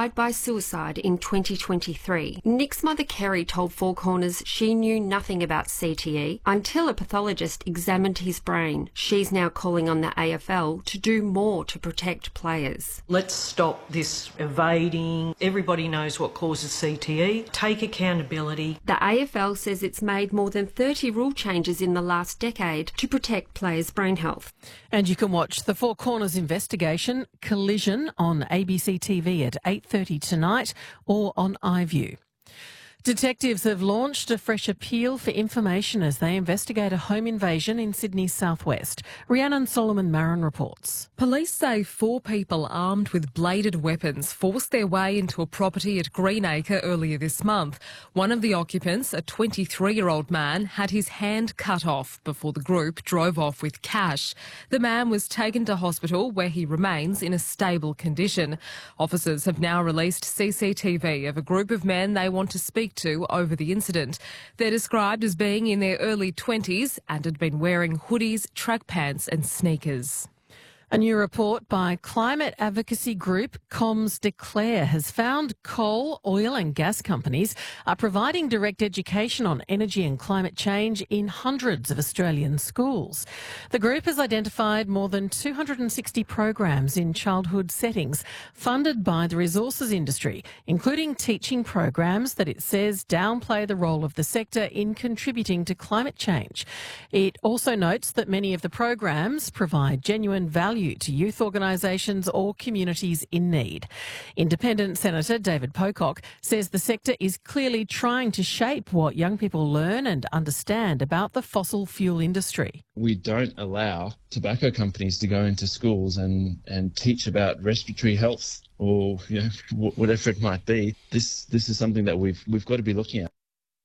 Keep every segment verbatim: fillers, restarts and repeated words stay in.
died by suicide in twenty twenty-three. Nick's mother Kerry told Four Corners she knew nothing about C T E until a pathologist examined his brain. She's now calling on the A F L to do more to protect players. Let's stop this evading. Everybody knows what causes C T E. Take accountability. The A F L says it's made more than thirty rule changes in the last decade to protect players' brain health. And you can watch the Four Corners investigation, Collision, on A B C T V at eight thirty tonight or on iView. Detectives have launched a fresh appeal for information as they investigate a home invasion in Sydney's southwest. Rhiannon Solomon-Marin reports. Police say four people armed with bladed weapons forced their way into a property at Greenacre earlier this month. One of the occupants, a twenty-three-year-old man, had his hand cut off before the group drove off with cash. The man was taken to hospital where he remains in a stable condition. Officers have now released C C T V of a group of men they want to speak to over the incident. They're described as being in their early twenties and had been wearing hoodies, track pants and sneakers. A new report by climate advocacy group Comms Declare has found coal, oil and gas companies are providing direct education on energy and climate change in hundreds of Australian schools. The group has identified more than two hundred sixty programs in childhood settings funded by the resources industry, including teaching programs that it says downplay the role of the sector in contributing to climate change. It also notes that many of the programs provide genuine value to youth organisations or communities in need. Independent Senator David Pocock says the sector is clearly trying to shape what young people learn and understand about the fossil fuel industry. We don't allow tobacco companies to go into schools and, and teach about respiratory health or you know, whatever it might be. This this is something that we've we've got to be looking at.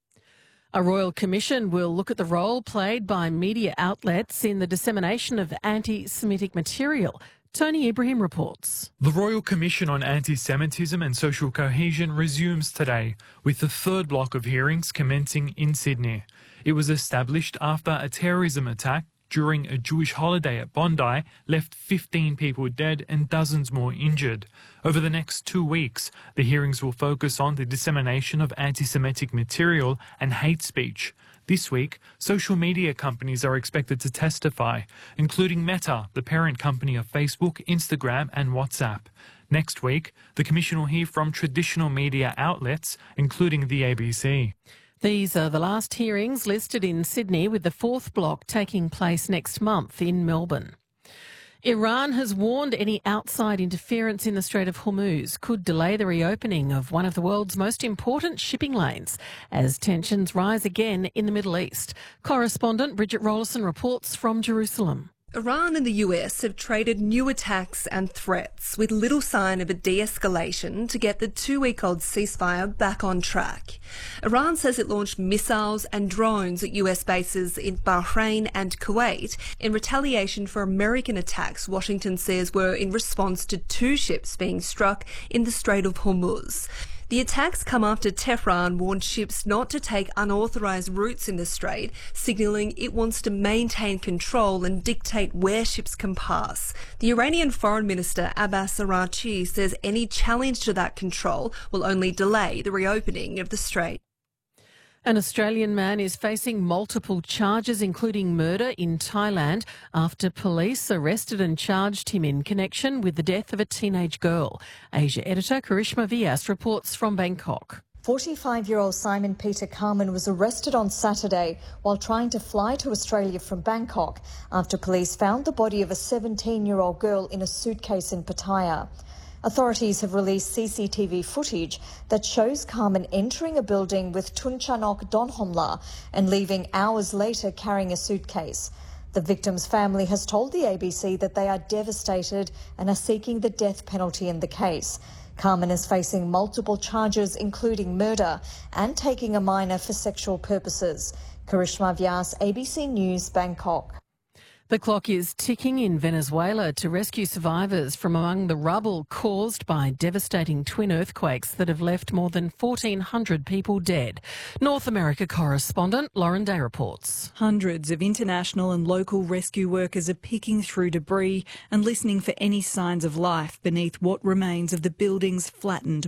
A Royal Commission will look at the role played by media outlets in the dissemination of anti-Semitic material. Tony Ibrahim reports. The Royal Commission on Anti-Semitism and Social Cohesion resumes today, with the third block of hearings commencing in Sydney. It was established after a terrorism attack during a Jewish holiday at Bondi left fifteen people dead and dozens more injured. Over the next two weeks, the hearings will focus on the dissemination of anti-Semitic material and hate speech. This week, social media companies are expected to testify, including Meta, the parent company of Facebook, Instagram and WhatsApp. Next week, the Commission will hear from traditional media outlets, including the A B C. These are the last hearings listed in Sydney, with the fourth block taking place next month in Melbourne. Iran has warned any outside interference in the Strait of Hormuz could delay the reopening of one of the world's most important shipping lanes as tensions rise again in the Middle East. Correspondent Bridget Rollison reports from Jerusalem. Iran and the U S have traded new attacks and threats with little sign of a de-escalation to get the two-week-old ceasefire back on track. Iran says it launched missiles and drones at U S bases in Bahrain and Kuwait in retaliation for American attacks Washington says were in response to two ships being struck in the Strait of Hormuz. The attacks come after Tehran warned ships not to take unauthorised routes in the strait, signalling it wants to maintain control and dictate where ships can pass. The Iranian Foreign Minister Abbas Araghchi says any challenge to that control will only delay the reopening of the strait. An Australian man is facing multiple charges, including murder, in Thailand after police arrested and charged him in connection with the death of a teenage girl. Asia editor Karishma Vyas reports from Bangkok. forty-five-year-old Simon Peter Carman was arrested on Saturday while trying to fly to Australia from Bangkok after police found the body of a seventeen-year-old girl in a suitcase in Pattaya. Authorities have released C C T V footage that shows Carman entering a building with Tunchanok Donhomla and leaving hours later carrying a suitcase. The victim's family has told the A B C that they are devastated and are seeking the death penalty in the case. Carman is facing multiple charges, including murder and taking a minor for sexual purposes. Karishma Vyas, A B C News, Bangkok. The clock is ticking in Venezuela to rescue survivors from among the rubble caused by devastating twin earthquakes that have left more than fourteen hundred people dead. North America correspondent Lauren Day reports. Hundreds of international and local rescue workers are picking through debris and listening for any signs of life beneath what remains of the building's flattened